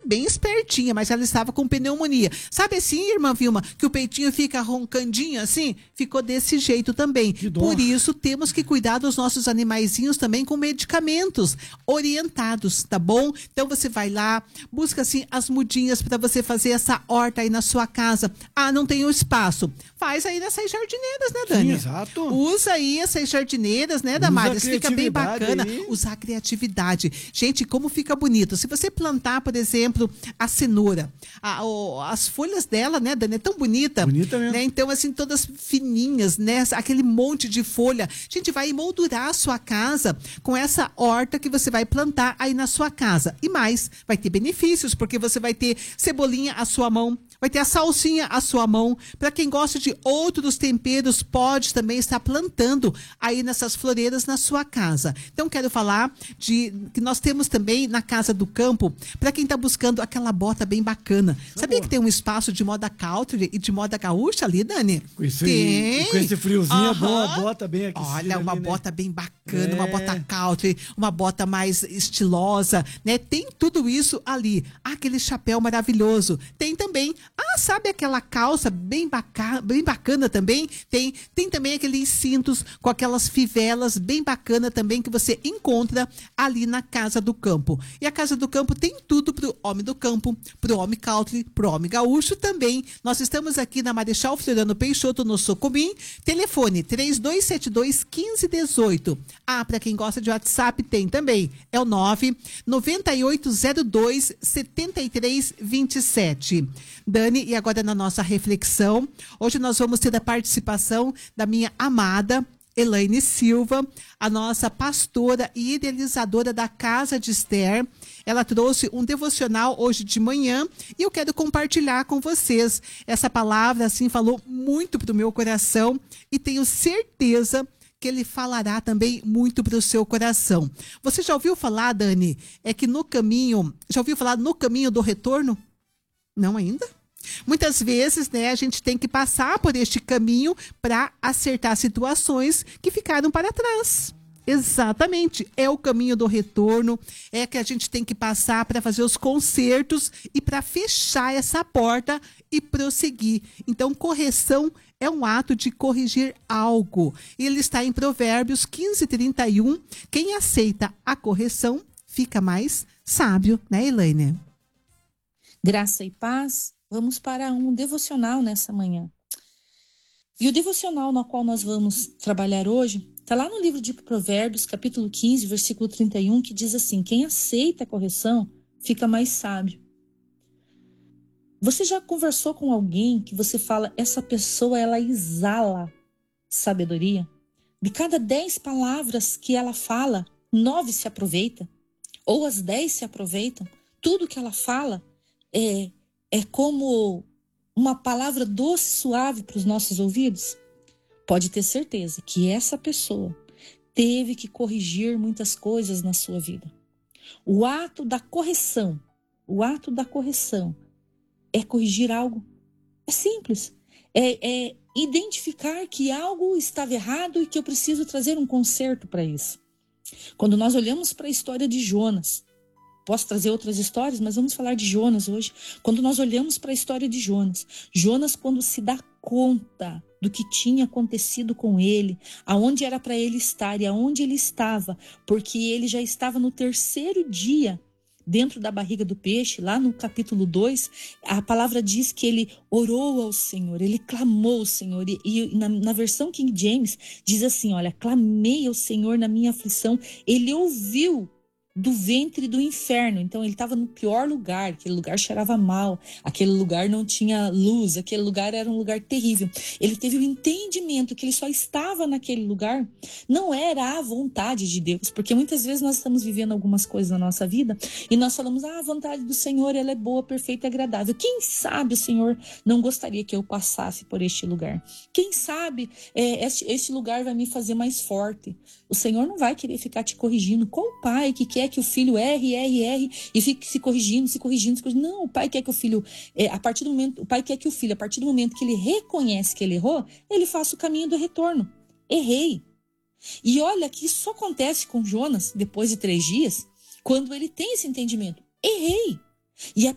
bem espertinha, mas ela estava com pneumonia. Sabe assim, irmã Vilma, que o peitinho fica roncandinho assim? Ficou desse jeito também. Por isso, temos que cuidar dos nossos animaizinhos também com medicamentos orientados, tá bom? Então você vai lá, busca assim as mudinhas para você fazer essa horta aí na sua casa. Ah, não tem o espaço. Faz aí nessas jardineiras, né, Dani? Sim, exato. Usa aí essas jardineiras, né, Damares? Fica bem bacana. Aí. Usar a criatividade. Gente, como fica bonito. Se você plantar, por exemplo, a cenoura, as folhas dela, né, Dani, é tão bonita. Bonita mesmo. Né? Então, assim, todas fininhas, né? Aquele monte de folha. Gente, vai emoldurar a sua casa com essa horta que você vai plantar aí na sua casa. E mais, vai ter benefícios, porque você vai ter cebolinha à sua mão, vai ter a salsinha à sua mão. Para quem gosta de outros temperos, pode também estar plantando aí nessas floreiras na sua casa. Então, quero falar de que nós temos também na Casa do Campo, para quem está buscando aquela bota bem bacana. Sabia que tem um espaço de moda country e de moda gaúcha ali, Dani? Com esse friozinho, é bom, a bota bem aquecida. Olha, uma ali, bota né? bem bacana, uma bota country, uma bota mais estilosa, né? Tem tudo isso ali. Ah, aquele chapéu maravilhoso. Tem também, sabe aquela calça bem bacana também? Tem também aqueles cintos com aquelas fivelas bem bacana também que você encontra ali na Casa do Campo. E a Casa do Campo tem tudo pro homem do campo, pro homem country, pro homem gaúcho também. Nós estamos aqui na Marechal Floriano Peixoto, no Socomim. Telefone 3272-1518. Ah, para quem gosta de WhatsApp, tem também. É o 99802-7327. Dani, e agora na nossa reflexão, hoje nós vamos ter a participação da minha amada Elaine Silva, a nossa pastora e idealizadora da Casa de Esther. Ela trouxe um devocional hoje de manhã e eu quero compartilhar com vocês. Essa palavra, assim, falou muito pro meu coração e tenho certeza que ele falará também muito para o seu coração. Você já ouviu falar, Dani, já ouviu falar no caminho do retorno? Não ainda? Muitas vezes, né, a gente tem que passar por este caminho para acertar situações que ficaram para trás. Exatamente, é o caminho do retorno, é que a gente tem que passar para fazer os consertos e para fechar essa porta e prosseguir. Então, correção é um ato de corrigir algo. Ele está em Provérbios 15:31. Quem aceita a correção fica mais sábio, né, Elaine? Graça e paz. Vamos para um devocional nessa manhã. E o devocional no qual nós vamos trabalhar hoje está lá no livro de Provérbios, capítulo 15, versículo 31, que diz assim: quem aceita a correção fica mais sábio. Você já conversou com alguém que você fala, essa pessoa, ela exala sabedoria? De cada 10 palavras que ela fala, 9 se aproveita, ou as 10 se aproveitam. Tudo que ela fala é como uma palavra doce, suave para os nossos ouvidos. Pode ter certeza que essa pessoa teve que corrigir muitas coisas na sua vida. O ato da correção é corrigir algo. É simples. É identificar que algo estava errado e que eu preciso trazer um conserto para isso. Quando nós olhamos para a história de Jonas, posso trazer outras histórias, mas vamos falar de Jonas hoje. Quando nós olhamos para a história de Jonas, quando se dá conta do que tinha acontecido com ele, aonde era para ele estar e aonde ele estava, porque ele já estava no 3º dia dentro da barriga do peixe, lá no capítulo 2, a palavra diz que ele orou ao Senhor, ele clamou ao Senhor, e na versão King James diz assim, olha, clamei ao Senhor na minha aflição, ele ouviu do ventre do inferno. Então ele estava no pior lugar, aquele lugar cheirava mal, aquele lugar não tinha luz, aquele lugar era um lugar terrível. Ele teve o entendimento que ele só estava naquele lugar, não era a vontade de Deus, porque muitas vezes nós estamos vivendo algumas coisas na nossa vida e nós falamos, a vontade do Senhor, ela é boa, perfeita e agradável. Quem sabe o Senhor não gostaria que eu passasse por este lugar? Quem sabe este lugar vai me fazer mais forte? O Senhor não vai querer ficar te corrigindo. Qual pai que quer que o filho erre e fique se corrigindo? Não, o pai quer que o filho, a partir do momento que ele reconhece que ele errou, ele faça o caminho do retorno. Errei. E olha que isso só acontece com Jonas depois de 3 dias, quando ele tem esse entendimento. Errei.